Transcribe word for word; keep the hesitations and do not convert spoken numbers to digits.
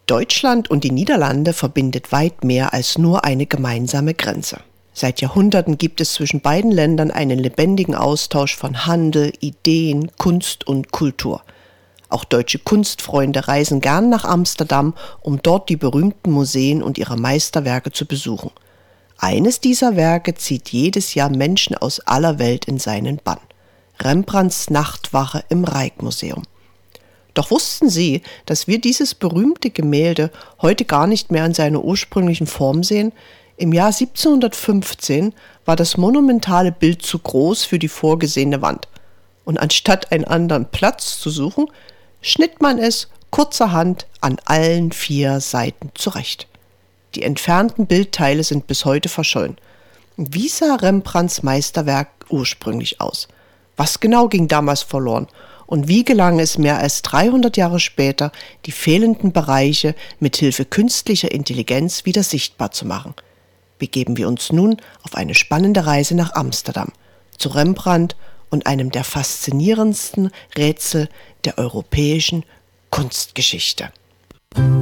Deutschland und die Niederlande verbindet weit mehr als nur eine gemeinsame Grenze. Seit Jahrhunderten gibt es zwischen beiden Ländern einen lebendigen Austausch von Handel, Ideen, Kunst und Kultur. Auch deutsche Kunstfreunde reisen gern nach Amsterdam, um dort die berühmten Museen und ihre Meisterwerke zu besuchen. Eines dieser Werke zieht jedes Jahr Menschen aus aller Welt in seinen Bann: Rembrandts Nachtwache im Rijksmuseum. Doch wussten Sie, dass wir dieses berühmte Gemälde heute gar nicht mehr in seiner ursprünglichen Form sehen? Im Jahr siebzehnhundertfünfzehn war das monumentale Bild zu groß für die vorgesehene Wand. Und anstatt einen anderen Platz zu suchen, schnitt man es kurzerhand an allen vier Seiten zurecht. Die entfernten Bildteile sind bis heute verschollen. Wie sah Rembrandts Meisterwerk ursprünglich aus? Was genau ging damals verloren? Und wie gelang es mehr als dreihundert Jahre später, die fehlenden Bereiche mithilfe künstlicher Intelligenz wieder sichtbar zu machen? Begeben wir uns nun auf eine spannende Reise nach Amsterdam, zu Rembrandt und einem der faszinierendsten Rätsel der europäischen Kunstgeschichte.